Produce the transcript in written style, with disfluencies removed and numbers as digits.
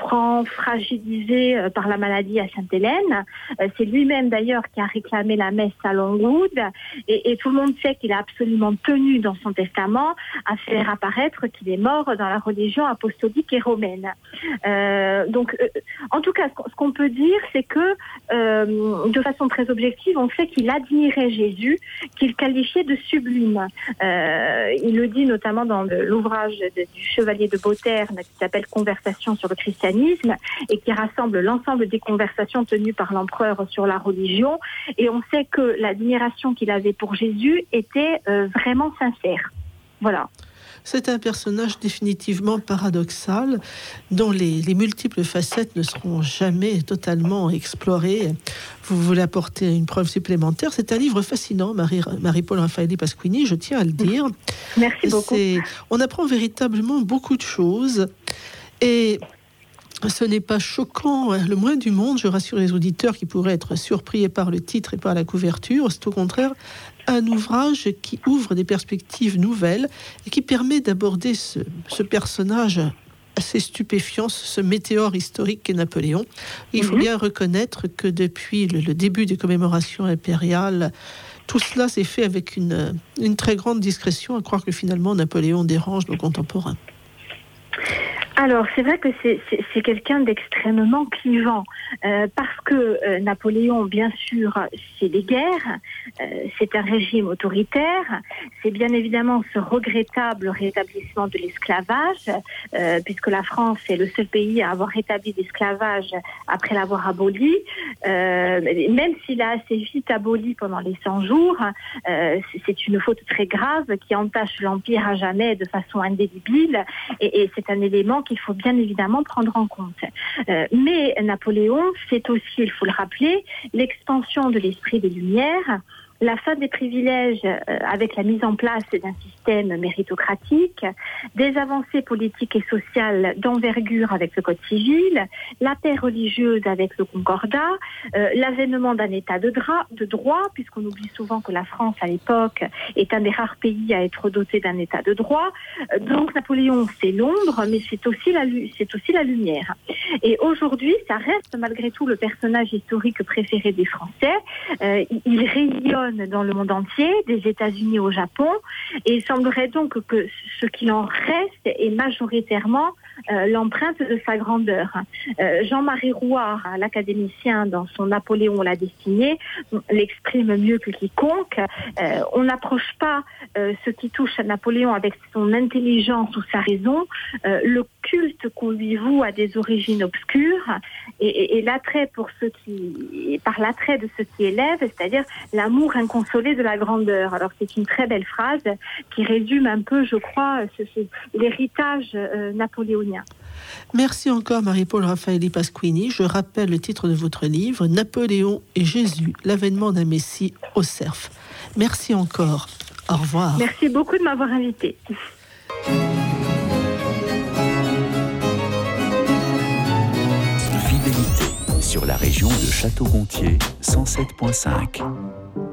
souffrant, fragilisé par la maladie à Sainte-Hélène. C'est lui-même d'ailleurs qui a réclamé la messe à Longwood et tout le monde sait qu'il a absolument tenu dans son testament à faire apparaître qu'il est mort dans la religion apostolique et romaine. En tout cas, ce qu'on peut dire, c'est que de façon très objective, on sait qu'il admirait Jésus, qu'il qualifiait de sublime. Il le dit notamment dans l'ouvrage du chevalier de Beauterne qui s'appelle Conversation sur le christianisme et qui rassemble l'ensemble des conversations tenues par l'empereur sur la religion. Et on sait que l'admiration qu'il avait pour Jésus était vraiment sincère. Voilà. C'est un personnage définitivement paradoxal, dont les multiples facettes ne seront jamais totalement explorées. Vous voulez apporter une preuve supplémentaire. C'est un livre fascinant, Marie-Paule Raffaelli Pasquini, je tiens à le dire. Merci beaucoup. On apprend véritablement beaucoup de choses. Et ce n'est pas choquant, le moins du monde, je rassure les auditeurs qui pourraient être surpris par le titre et par la couverture. C'est au contraire un ouvrage qui ouvre des perspectives nouvelles et qui permet d'aborder ce personnage assez stupéfiant, ce météore historique qu'est Napoléon. Il faut bien reconnaître que depuis le début des commémorations impériales, tout cela s'est fait avec une très grande discrétion, à croire que finalement Napoléon dérange nos contemporains. Alors, c'est vrai que c'est quelqu'un d'extrêmement clivant, parce que Napoléon, bien sûr, c'est des guerres, c'est un régime autoritaire, c'est bien évidemment ce regrettable rétablissement de l'esclavage, puisque la France est le seul pays à avoir rétabli l'esclavage après l'avoir aboli, même s'il a assez vite aboli pendant les 100 jours, c'est une faute très grave qui entache l'Empire à jamais de façon indélébile, et c'est un élément qu'il faut bien évidemment prendre en compte. Mais Napoléon, c'est aussi, il faut le rappeler, l'expansion de l'esprit des Lumières, la fin des privilèges avec la mise en place d'un système méritocratique, des avancées politiques et sociales d'envergure avec le Code civil, la paix religieuse avec le Concordat, l'avènement d'un état de droit, puisqu'on oublie souvent que la France à l'époque est un des rares pays à être doté d'un état de droit. Donc Napoléon, c'est l'ombre, mais c'est aussi la lumière. Et aujourd'hui, ça reste malgré tout le personnage historique préféré des Français. Il rayonne dans le monde entier, des États-Unis au Japon, et il semblerait donc que ce qu'il en reste est majoritairement l'empreinte de sa grandeur. Jean-Marie Rouart, l'académicien, dans son Napoléon la destinée, l'exprime mieux que quiconque. On n'approche pas ce qui touche à Napoléon avec son intelligence ou sa raison. Le culte qu'on lui voue a des origines obscures, et l'attrait par l'attrait de ce qui élève, c'est-à-dire l'amour inconsolé de la grandeur. Alors c'est une très belle phrase qui résume un peu, je crois, l'héritage napoléonien. Merci encore Marie-Paule Raffaelli Pasquini. Je rappelle le titre de votre livre, Napoléon et Jésus, l'avènement d'un Messie au cerf. Merci encore. Au revoir. Merci beaucoup de m'avoir invitée. Fidélité sur la région de Château-Gontier 107.5.